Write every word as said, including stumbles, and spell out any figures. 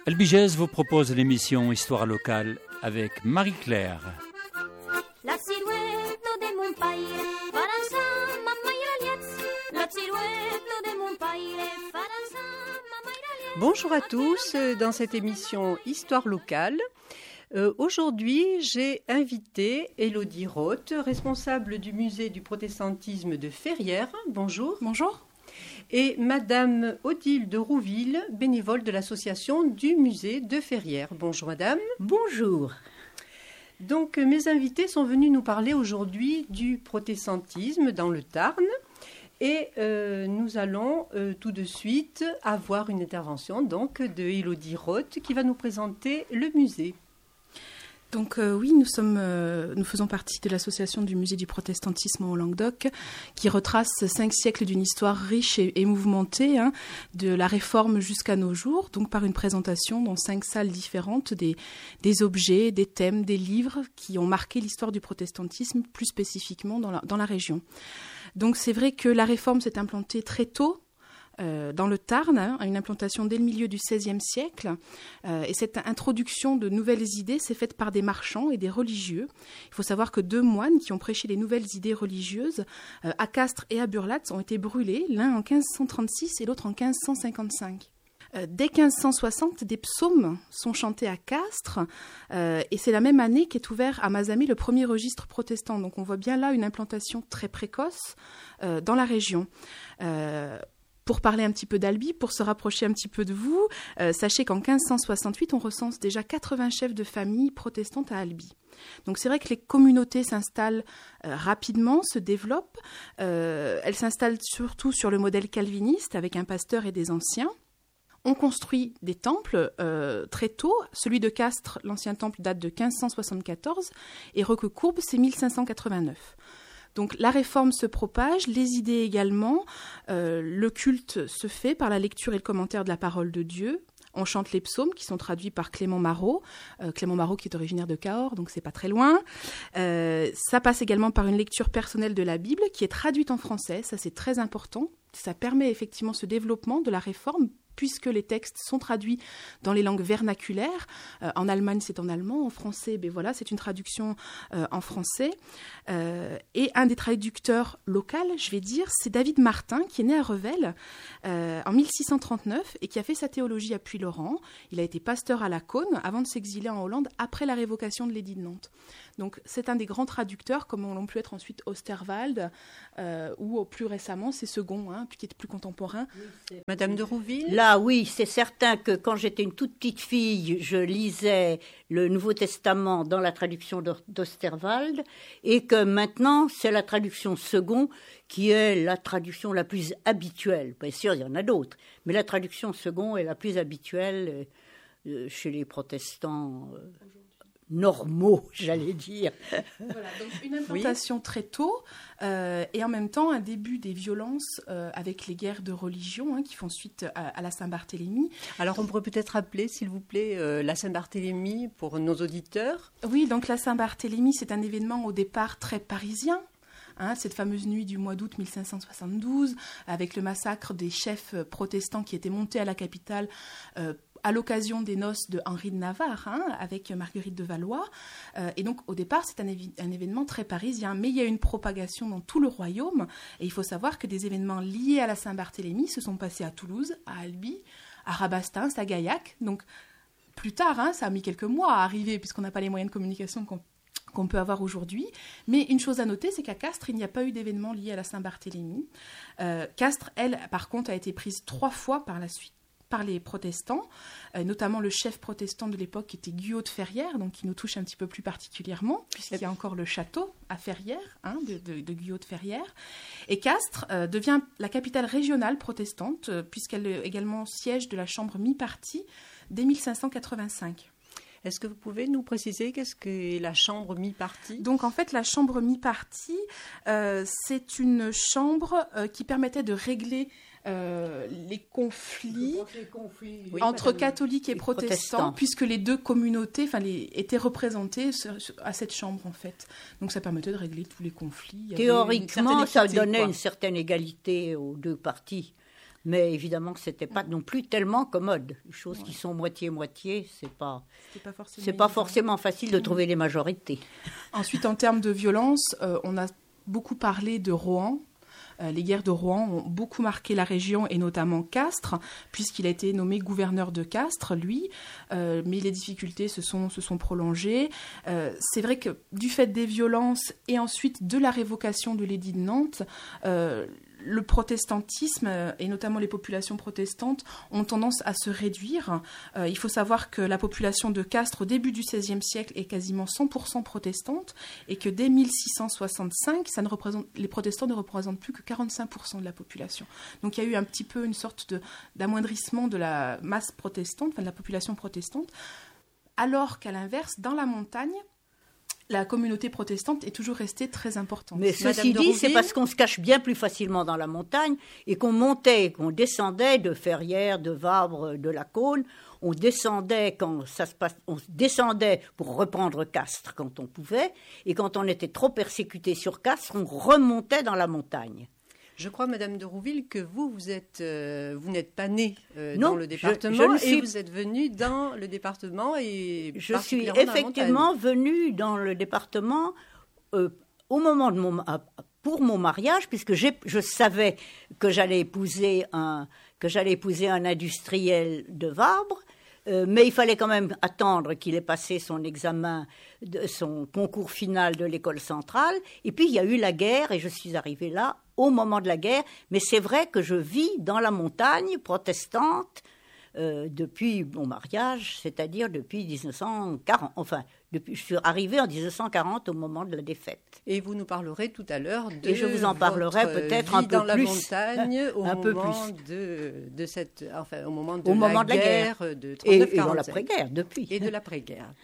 Albigès vous propose l'émission Histoire locale avec Marie-Claire. La silhouette de mon paire farà sa mamma iraliez. La silhouette de mon paire farà sa mamma iraliez. Bonjour à tous, dans cette émission Histoire locale. Euh, aujourd'hui, j'ai invité Élodie Roth, responsable du musée du protestantisme de Ferrières. Bonjour. Bonjour. Et Madame Odile de Rouville, bénévole de l'association du musée de Ferrières. Bonjour Madame. Bonjour. Donc mes invités sont venus nous parler aujourd'hui du protestantisme dans le Tarn. Et euh, nous allons euh, tout de suite avoir une intervention donc, de Élodie Roth qui va nous présenter le musée. Donc euh, oui, nous, sommes, euh, nous faisons partie de l'association du musée du protestantisme au Languedoc qui retrace cinq siècles d'une histoire riche et, et mouvementée, hein, de la Réforme jusqu'à nos jours, donc par une présentation dans cinq salles différentes des, des objets, des thèmes, des livres qui ont marqué l'histoire du protestantisme, plus spécifiquement dans la, dans la région. Donc c'est vrai que la Réforme s'est implantée très tôt, Euh, dans le Tarn, hein, une implantation dès le milieu du seizième siècle. Euh, et cette introduction de nouvelles idées s'est faite par des marchands et des religieux. Il faut savoir que deux moines qui ont prêché les nouvelles idées religieuses euh, à Castres et à Burlatz ont été brûlés, l'un en quinze cent trente-six et l'autre en quinze cent cinquante-cinq. Euh, dès quinze cent soixante, des psaumes sont chantés à Castres euh, et c'est la même année qu'est ouvert à Mazamet le premier registre protestant. Donc on voit bien là une implantation très précoce euh, dans la région. Euh, Pour parler un petit peu d'Albi, pour se rapprocher un petit peu de vous, euh, sachez qu'en quinze cent soixante-huit, on recense déjà quatre-vingts chefs de famille protestantes à Albi. Donc c'est vrai que les communautés s'installent euh, rapidement, se développent. Euh, elles s'installent surtout sur le modèle calviniste, avec un pasteur et des anciens. On construit des temples euh, très tôt. Celui de Castres, l'ancien temple, date de quinze cent soixante-quatorze, et Roquecourbe, c'est mille cinq cent quatre-vingt-neuf. Donc la réforme se propage, les idées également, euh, le culte se fait par la lecture et le commentaire de la parole de Dieu. On chante les psaumes qui sont traduits par Clément Marot, euh, Clément Marot qui est originaire de Cahors, donc c'est pas très loin. Euh, ça passe également par une lecture personnelle de la Bible qui est traduite en français, ça c'est très important. Ça permet effectivement ce développement de la réforme, puisque les textes sont traduits dans les langues vernaculaires. Euh, en Allemagne, c'est en allemand. En français, ben voilà, c'est une traduction euh, en français. Euh, et un des traducteurs locaux, je vais dire, c'est David Martin, qui est né à Revel euh, en mille six cent trente-neuf et qui a fait sa théologie à Puylaurens. Il a été pasteur à la Cône avant de s'exiler en Hollande après la révocation de l'édit de Nantes. Donc, c'est un des grands traducteurs, comme l'ont pu être ensuite Osterwald, euh, ou plus récemment, c'est Second, hein, qui est plus contemporain. Oui, Madame de Rouville. Là, oui, c'est certain que quand j'étais une toute petite fille, je lisais le Nouveau Testament dans la traduction d'Osterwald, et que maintenant, c'est la traduction Second qui est la traduction la plus habituelle. Bien sûr, il y en a d'autres, mais la traduction Second est la plus habituelle euh, chez les protestants euh, normaux, j'allais dire. Voilà, donc une implantation oui. très tôt euh, et en même temps un début des violences euh, avec les guerres de religion hein, qui font suite à, à la Saint-Barthélemy. Alors on pourrait peut-être rappeler, s'il vous plaît, euh, la Saint-Barthélemy pour nos auditeurs. Oui, donc la Saint-Barthélemy, c'est un événement au départ très parisien. Hein, cette fameuse nuit du mois d'août mille cinq cent soixante-douze, avec le massacre des chefs protestants qui étaient montés à la capitale euh, à l'occasion des noces de Henri de Navarre, hein, avec Marguerite de Valois. Euh, et donc, au départ, c'est un, évi- un événement très parisien, mais il y a une propagation dans tout le royaume. Et il faut savoir que des événements liés à la Saint-Barthélemy se sont passés à Toulouse, à Albi, à Rabastens, à Gaillac. Donc, plus tard, hein, ça a mis quelques mois à arriver, puisqu'on n'a pas les moyens de communication qu'on qu'on peut avoir aujourd'hui. Mais une chose à noter, c'est qu'à Castres, il n'y a pas eu d'événement lié à la Saint-Barthélemy. Euh, Castres, elle, par contre, a été prise trois fois par la suite par les protestants, euh, notamment le chef protestant de l'époque qui était Guyot de Ferrières, donc qui nous touche un petit peu plus particulièrement, puisqu'il y a encore le château à Ferrières, hein, de, de, de Guyot de Ferrières. Et Castres euh, devient la capitale régionale protestante, euh, puisqu'elle est également siège de la chambre mi-partie dès mille cinq cent quatre-vingt-cinq. Est-ce que vous pouvez nous préciser qu'est-ce qu'est la chambre mi-partie ? Donc en fait, la chambre mi-partie, euh, c'est une chambre euh, qui permettait de régler euh, les conflits, les conflits oui, entre madame, catholiques et protestants, protestants, puisque les deux communautés, enfin, les, étaient représentées sur, sur, à cette chambre en fait. Donc ça permettait de régler tous les conflits. Théoriquement, ça donnait quoi. Une certaine égalité aux deux parties. Mais évidemment que c'était pas non plus tellement commode. Les choses ouais. qui sont moitié-moitié, c'est pas, c'est pas forcément, c'est pas forcément facile de trouver les majorités. Ensuite, en termes de violence, euh, on a beaucoup parlé de Rohan. Euh, les guerres de Rohan ont beaucoup marqué la région et notamment Castres, puisqu'il a été nommé gouverneur de Castres, lui. Euh, mais les difficultés se sont, se sont prolongées. Euh, c'est vrai que du fait des violences et ensuite de la révocation de l'édit de Nantes, euh, le protestantisme, et notamment les populations protestantes, ont tendance à se réduire. Euh, il faut savoir que la population de Castres, au début du seizième siècle, est quasiment cent pour cent protestante, et que dès mille six cent soixante-cinq, ça ne représente, les protestants ne représentent plus que quarante-cinq pour cent de la population. Donc il y a eu un petit peu une sorte de, d'amoindrissement de la masse protestante, enfin de la population protestante, alors qu'à l'inverse, dans la montagne, la communauté protestante est toujours restée très importante. Mais ceci dit, c'est parce qu'on se cache bien plus facilement dans la montagne et qu'on montait, qu'on descendait de Ferrières, de Vabre, de la Cône. On descendait quand ça se passe, on descendait pour reprendre Castres quand on pouvait, et quand on était trop persécuté sur Castres, on remontait dans la montagne. Je crois, Madame de Rouville, que vous, vous êtes, euh, vous n'êtes pas née euh, non, dans le département je, je ne suis... et vous êtes venue dans le département et je suis effectivement venue dans le département euh, au moment de mon pour mon mariage, puisque j'ai, je savais que j'allais épouser un que j'allais épouser un industriel de Vabre. Euh, mais il fallait quand même attendre qu'il ait passé son examen, de, son concours final de l'école centrale. Et puis, il y a eu la guerre et je suis arrivée là au moment de la guerre. Mais c'est vrai que je vis dans la montagne protestante euh, depuis mon mariage, c'est-à-dire depuis dix-neuf cent quarante. Enfin, depuis, je suis arrivée en dix-neuf cent quarante au moment de la défaite. Et vous nous parlerez tout à l'heure de et je vous en parlerai peut-être un peu dans plus. La montagne au un moment peu plus. de, de cette, enfin, au moment de, au la, moment de la guerre, guerre de et, trente-neuf quarante-cinq. et dans l'après-guerre depuis. Et de l'après-guerre.